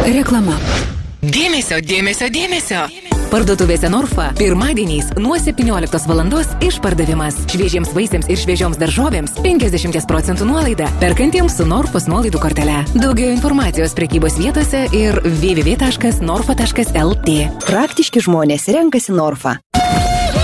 Reklama. Dėmesio, dėmesio, dėmesio. Parduotuvėse Norfa pirmadieniais nuo 17 valandos išpardavimas. Šviežiems vaisiams ir šviežioms daržovėms 50% nuolaida. Perkantiems su Norfos nuolaidų kortele. Daugiau informacijos prekybos vietose ir www.norfa.lt. Praktiški žmonės renkasi Norfa.